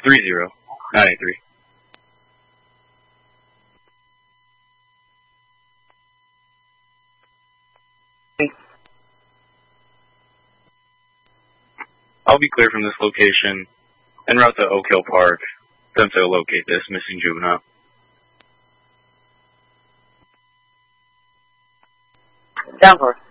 983. I'll be clear from this location en route to Oak Hill Park. Attempt to locate this missing juvenile. Down for.